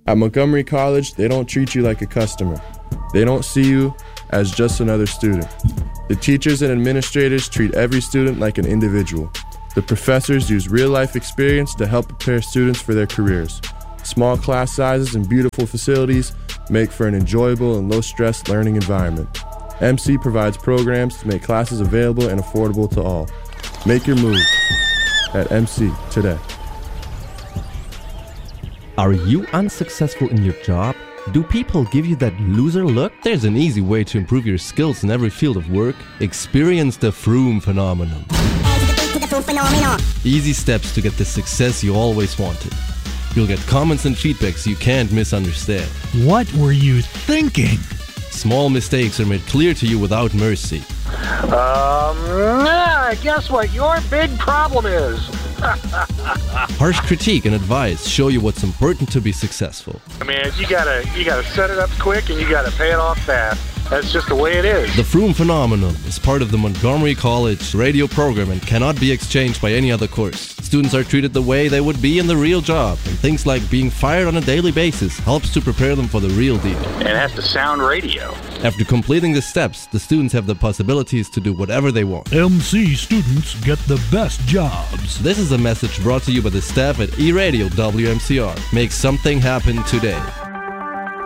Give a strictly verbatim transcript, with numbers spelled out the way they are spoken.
At Montgomery College, they don't treat you like a customer. They don't see you as just another student. The teachers and administrators treat every student like an individual. The professors use real-life experience to help prepare students for their careers. Small class sizes and beautiful facilities make for an enjoyable and low-stress learning environment. M C provides programs to make classes available and affordable to all. Make your move at M C today. Are you unsuccessful in your job? Do people give you that loser look? There's an easy way to improve your skills in every field of work. Experience the Froom phenomenon. Easy steps to get the success you always wanted. You'll get comments and feedbacks you can't misunderstand. What were you thinking? Small mistakes are made clear to you without mercy. Um, yeah, guess what your big problem is? Harsh critique and advice show you what's important to be successful. I mean, you gotta you gotta set it up quick and you gotta pay it off fast. That's just the way it is. The Froom phenomenon is part of the Montgomery College radio program and cannot be exchanged by any other course. Students are treated the way they would be in the real job, and things like being fired on a daily basis helps to prepare them for the real deal. And it has to sound radio. After completing the steps, the students have the possibilities to do whatever they want. M C students get the best jobs. This is a message brought to you by the staff at E-Radio W M C R. Make something happen today.